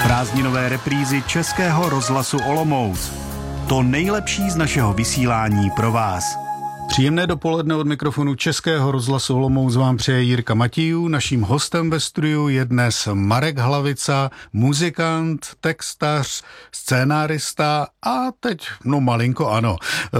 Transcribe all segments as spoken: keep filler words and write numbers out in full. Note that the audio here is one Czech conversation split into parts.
Prázdninové reprízy Českého rozhlasu Olomouc. To nejlepší z našeho vysílání pro vás. Příjemné dopoledne od mikrofonu Českého rozhlasu Olomouc vám přeje Jirka Matějů. Naším hostem ve studiu je dnes Marek Hlavica, muzikant, textař, scénárista a teď, no malinko ano,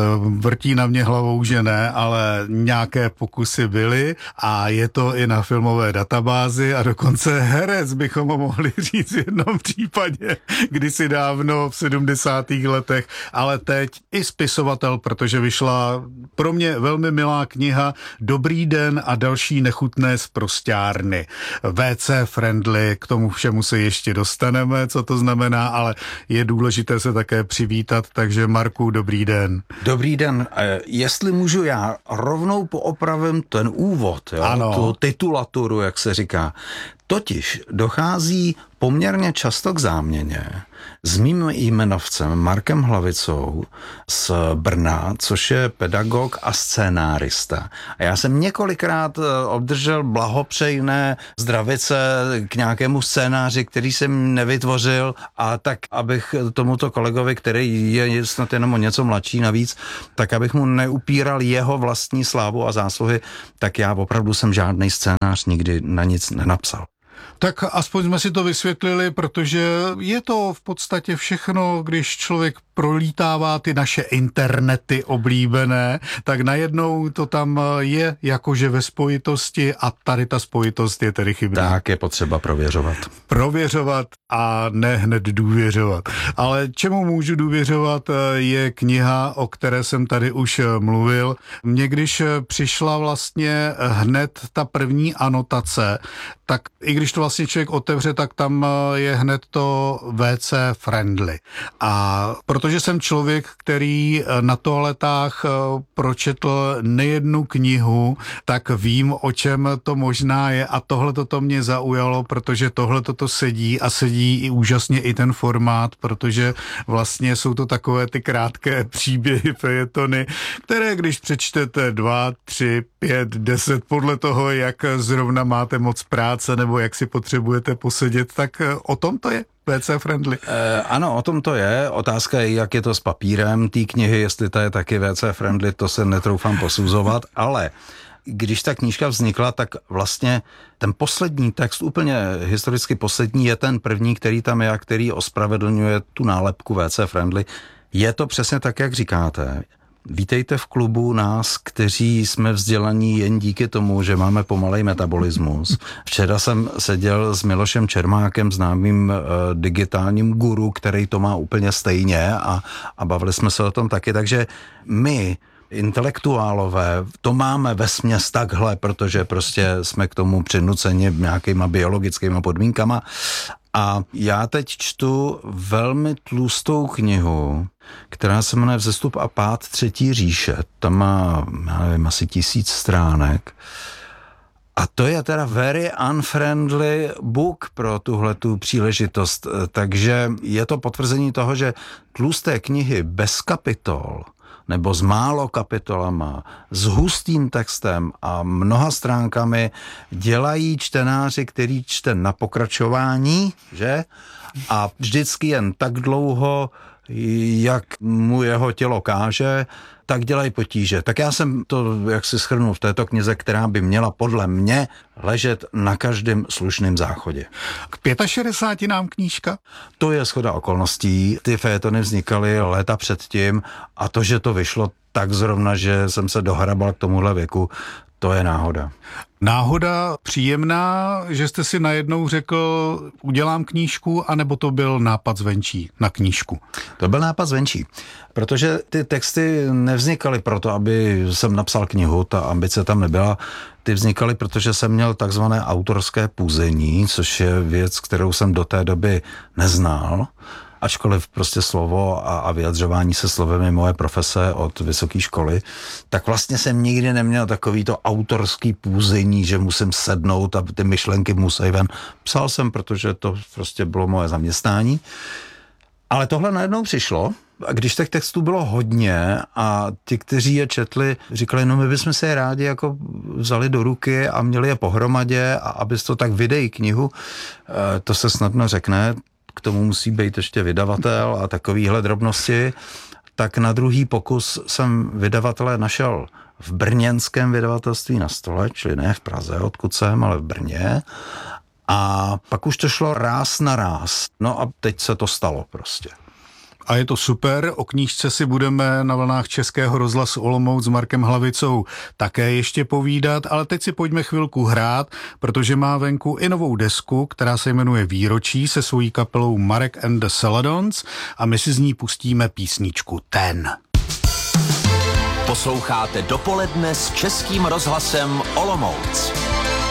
vrtí na mě hlavou, že ne, ale nějaké pokusy byly a je to i na filmové databázi a dokonce herec bychom ho mohli říct v jednom případě, kdysi dávno v sedmdesátých letech, ale teď i spisovatel, protože vyšla pro mě velmi milá kniha Dobrý den a další nechutné sprosťárny. vé cé friendly, k tomu všemu se ještě dostaneme, co to znamená, ale je důležité se také přivítat, takže Marku, dobrý den. Dobrý den. Jestli můžu já rovnou poopravím ten úvod, jo? Ano. Tu titulaturu, jak se říká. Totiž dochází poměrně často k záměně s mým jmenovcem Markem Hlavicou z Brna, což je pedagog a scénárista. A já jsem několikrát obdržel blahopřejné zdravice k nějakému scénáři, který jsem nevytvořil, a tak, abych tomuto kolegovi, který je snad jenom o něco mladší navíc, tak abych mu neupíral jeho vlastní slávu a zásluhy, tak já opravdu jsem žádný scénář nikdy na nic nenapsal. Tak aspoň jsme si to vysvětlili, protože je to v podstatě všechno, když člověk prolítává ty naše internety oblíbené, tak najednou to tam je jakože ve spojitosti a tady ta spojitost je tedy chybná. Tak je potřeba prověřovat. Prověřovat a ne hned důvěřovat. Ale čemu můžu důvěřovat je kniha, o které jsem tady už mluvil. Mně když přišla vlastně hned ta první anotace, tak i když to vlastně člověk otevře, tak tam je hned to vé cé friendly. A protože jsem člověk, který na toaletách pročetl nejednu knihu, tak vím, o čem to možná je, a tohle to mě zaujalo, protože tohle to sedí a sedí i úžasně i ten formát, protože vlastně jsou to takové ty krátké příběhy, fejetony, které když přečtete dva, tři, pět, deset, podle toho, jak zrovna máte moc práce nebo jak si potřebujete posedět, tak o tom to je. vé cé friendly. E, ano, o tom to je. Otázka je, jak je to s papírem té knihy, jestli to je taky vé cé friendly, to se netroufám posuzovat, ale když ta knížka vznikla, tak vlastně ten poslední text, úplně historicky poslední, je ten první, který tam je a který ospravedlňuje tu nálepku vé cé friendly. Je to přesně tak, jak říkáte. Vítejte v klubu nás, kteří jsme vzdělaní jen díky tomu, že máme pomalej metabolismus. Včera jsem seděl s Milošem Čermákem, známým e, digitálním guru, který to má úplně stejně, a, a bavili jsme se o tom taky. Takže my, intelektuálové, to máme vesměs takhle, protože prostě jsme k tomu přinuceni nějakýma biologickýma podmínkama. A já teď čtu velmi tlustou knihu, která se jmenuje Vzestup a pád třetí říše. Tam má, já nevím, asi tisíc stránek. A to je teda very unfriendly book pro tuhletu příležitost. Takže je to potvrzení toho, že tlusté knihy bez kapitol nebo s málo kapitolama, s hustým textem a mnoha stránkami dělají čtenáři, který čte na pokračování, že? A vždycky jen tak dlouho, jak mu jeho tělo káže, tak dělají potíže. Tak já jsem to, jak si shrnul v této knize, která by měla podle mě ležet na každém slušném záchodě. K šedesáti pěti nám knížka? To je shoda okolností. Ty fejetony vznikaly léta předtím a to, že to vyšlo tak zrovna, že jsem se dohrabal k tomuhle věku, to je náhoda. Náhoda příjemná, že jste si najednou řekl, udělám knížku, anebo to byl nápad zvenčí na knížku? To byl nápad zvenčí, protože ty texty nevznikaly proto, aby jsem napsal knihu, ta ambice tam nebyla. Ty vznikaly, protože jsem měl takzvané autorské puzení, což je věc, kterou jsem do té doby neznal. Ačkoliv prostě slovo a, a vyjadřování se slovem je moje profese od vysoké školy, tak vlastně jsem nikdy neměl takový to autorský půzení, že musím sednout a ty myšlenky musí ven. Psal jsem, protože to prostě bylo moje zaměstnání. Ale tohle najednou přišlo, a když těch textů bylo hodně a ti, kteří je četli, říkali, no my bychom se je rádi jako vzali do ruky a měli je pohromadě, a abys to tak vydej knihu, to se snadno řekne. k tomu musí být ještě vydavatel a takovýhle drobnosti, tak na druhý pokus jsem vydavatele našel v brněnském vydavatelství Na stole, čili ne v Praze, odkud jsem, ale v Brně. A pak už to šlo ráz na ráz. No a teď se to stalo prostě. A je to super, o knížce si budeme na vlnách Českého rozhlasu Olomouc s Markem Hlavicou také ještě povídat, ale teď si pojďme chvilku hrát, protože má venku i novou desku, která se jmenuje Výročí se svojí kapelou Marek and the Celadons a my si z ní pustíme písničku Ten. Posloucháte Dopoledne s Českým rozhlasem Olomouc.